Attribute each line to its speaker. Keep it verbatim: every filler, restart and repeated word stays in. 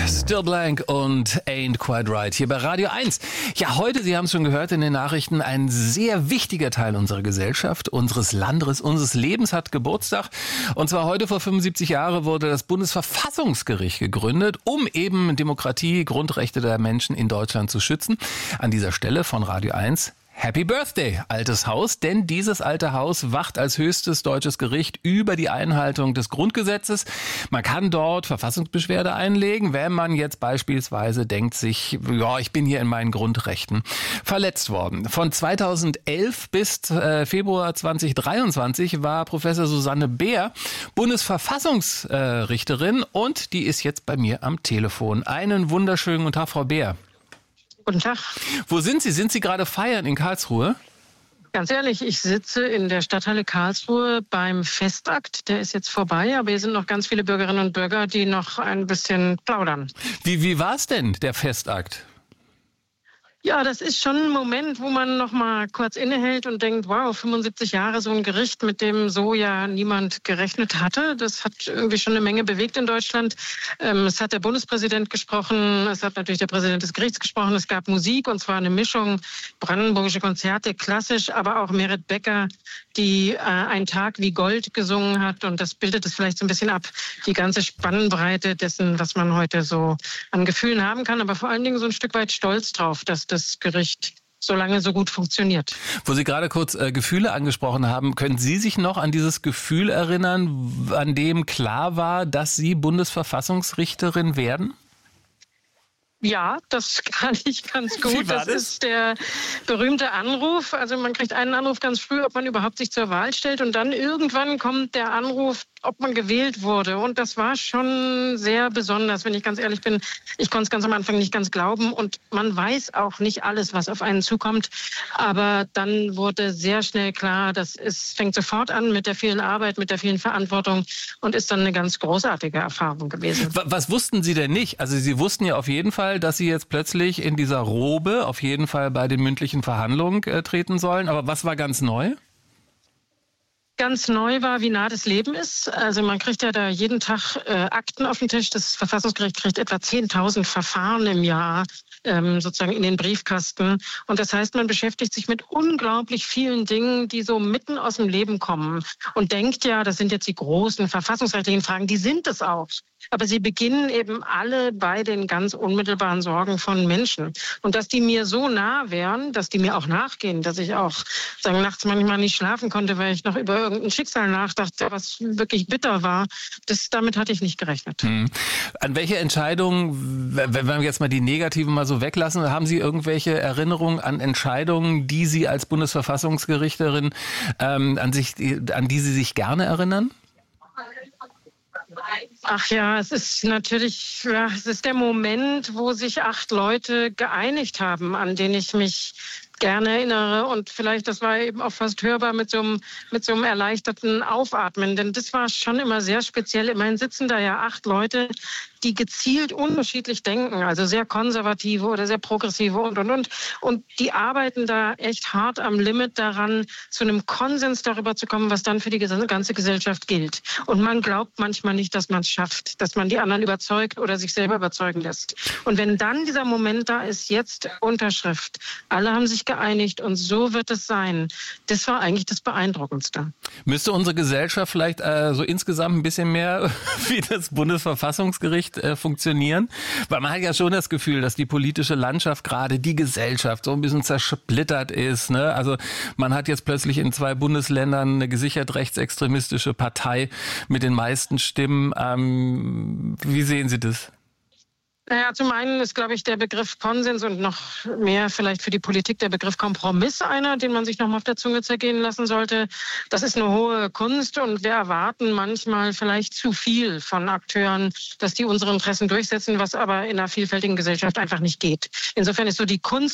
Speaker 1: Still Blank und Ain't Quite Right hier bei Radio eins. Ja, heute, Sie haben es schon gehört in den Nachrichten, ein sehr wichtiger Teil unserer Gesellschaft, unseres Landes, unseres Lebens hat Geburtstag. Und zwar heute vor fünfundsiebzig Jahren wurde das Bundesverfassungsgericht gegründet, um eben Demokratie, Grundrechte der Menschen in Deutschland zu schützen. An dieser Stelle von Radio eins Happy Birthday, altes Haus, denn dieses alte Haus wacht als höchstes deutsches Gericht über die Einhaltung des Grundgesetzes. Man kann dort Verfassungsbeschwerde einlegen, wenn man jetzt beispielsweise denkt sich, ja, ich bin hier in meinen Grundrechten verletzt worden. Von zweitausendelf bis äh, Februar zweitausenddreiundzwanzig war Professor Susanne Beer Bundesverfassungsrichterin und die ist jetzt bei mir am Telefon. Einen wunderschönen guten Tag, Frau Beer.
Speaker 2: Guten Tag.
Speaker 1: Wo sind Sie? Sind Sie gerade feiern in Karlsruhe?
Speaker 2: Ganz ehrlich, ich sitze in der Stadthalle Karlsruhe beim Festakt. Der ist jetzt vorbei, aber hier sind noch ganz viele Bürgerinnen und Bürger, die noch ein bisschen plaudern.
Speaker 1: Wie, wie war es denn, der Festakt?
Speaker 2: Ja, das ist schon ein Moment, wo man noch mal kurz innehält und denkt, wow, fünfundsiebzig Jahre so ein Gericht, mit dem so ja niemand gerechnet hatte. Das hat irgendwie schon eine Menge bewegt in Deutschland. Ähm, es hat der Bundespräsident gesprochen, es hat natürlich der Präsident des Gerichts gesprochen. Es gab Musik, und zwar eine Mischung, brandenburgische Konzerte, klassisch, aber auch Meret Becker, die äh, einen Tag wie Gold gesungen hat. Und das bildet es vielleicht so ein bisschen ab, die ganze Spannbreite dessen, was man heute so an Gefühlen haben kann. Aber vor allen Dingen so ein Stück weit stolz drauf, dass das Gericht so lange so gut funktioniert.
Speaker 1: Wo Sie gerade kurz äh, Gefühle angesprochen haben, können Sie sich noch an dieses Gefühl erinnern, an dem klar war, dass Sie Bundesverfassungsrichterin werden?
Speaker 2: Ja, das kann ich ganz gut.
Speaker 1: Wie war
Speaker 2: das,
Speaker 1: das
Speaker 2: ist der berühmte Anruf. Also man kriegt einen Anruf ganz früh, ob man überhaupt sich zur Wahl stellt. Und dann irgendwann kommt der Anruf, ob man gewählt wurde. Und das war schon sehr besonders, wenn ich ganz ehrlich bin. Ich konnte es ganz am Anfang nicht ganz glauben. Und man weiß auch nicht alles, was auf einen zukommt. Aber dann wurde sehr schnell klar, dass es fängt sofort an mit der vielen Arbeit, mit der vielen Verantwortung und ist dann eine ganz großartige Erfahrung gewesen.
Speaker 1: Was wussten Sie denn nicht? Also Sie wussten ja auf jeden Fall, dass Sie jetzt plötzlich in dieser Robe auf jeden Fall bei den mündlichen Verhandlungen äh, treten sollen. Aber was war ganz neu?
Speaker 2: Ganz neu war, wie nah das Leben ist. Also man kriegt ja da jeden Tag äh, Akten auf den Tisch. Das Verfassungsgericht kriegt etwa zehntausend Verfahren im Jahr ähm, sozusagen in den Briefkasten. Und das heißt, man beschäftigt sich mit unglaublich vielen Dingen, die so mitten aus dem Leben kommen. Und denkt ja, das sind jetzt die großen verfassungsrechtlichen Fragen. Die sind es auch. Aber sie beginnen eben alle bei den ganz unmittelbaren Sorgen von Menschen. Und dass die mir so nah wären, dass die mir auch nachgehen, dass ich auch sagen, nachts manchmal nicht schlafen konnte, weil ich noch über irgendein Schicksal nachdachte, was wirklich bitter war, das, damit hatte ich nicht gerechnet.
Speaker 1: Hm. An welche Entscheidungen, wenn wir jetzt mal die negativen mal so weglassen, haben Sie irgendwelche Erinnerungen an Entscheidungen, die Sie als Bundesverfassungsgerichterin ähm, an, sich, an die Sie sich gerne erinnern?
Speaker 2: Ach ja, es ist natürlich, ja, es ist der Moment, wo sich acht Leute geeinigt haben, an den ich mich gerne erinnere. Und vielleicht, das war eben auch fast hörbar mit so einem, mit so einem erleichterten Aufatmen. Denn das war schon immer sehr speziell. Immerhin sitzen da ja acht Leute, die gezielt unterschiedlich denken. Also sehr konservative oder sehr progressive und, und, und. Und die arbeiten da echt hart am Limit daran, zu einem Konsens darüber zu kommen, was dann für die ganze Gesellschaft gilt. Und man glaubt manchmal nicht, dass man es schafft, dass man die anderen überzeugt oder sich selber überzeugen lässt. Und wenn dann dieser Moment da ist, jetzt Unterschrift, alle haben sich geeinigt und so wird es sein. Das war eigentlich das Beeindruckendste.
Speaker 1: Müsste unsere Gesellschaft vielleicht äh, so insgesamt ein bisschen mehr wie das Bundesverfassungsgericht äh, funktionieren? Weil man hat ja schon das Gefühl, dass die politische Landschaft, gerade die Gesellschaft, so ein bisschen zersplittert ist. Ne? Also man hat jetzt plötzlich in zwei Bundesländern eine gesichert rechtsextremistische Partei mit den meisten Stimmen. Ähm, wie sehen Sie das?
Speaker 2: Naja, zum einen ist, glaube ich, der Begriff Konsens und noch mehr vielleicht für die Politik der Begriff Kompromiss einer, den man sich noch mal auf der Zunge zergehen lassen sollte. Das ist eine hohe Kunst und wir erwarten manchmal vielleicht zu viel von Akteuren, dass die unsere Interessen durchsetzen, was aber in einer vielfältigen Gesellschaft einfach nicht geht. Insofern ist so die Kunst